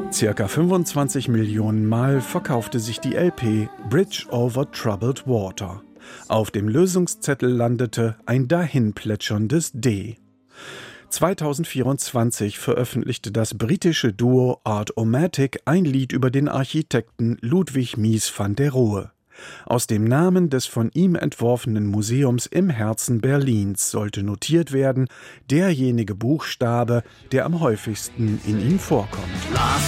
Circa 25 Millionen Mal verkaufte sich die LP Bridge over Troubled Water. Auf dem Lösungszettel landete ein dahinplätscherndes D. 2024 veröffentlichte das britische Duo Art-O-Matic ein Lied über den Architekten Ludwig Mies van der Rohe. Aus dem Namen des von ihm entworfenen Museums im Herzen Berlins sollte notiert werden, derjenige Buchstabe, der am häufigsten in ihm vorkommt.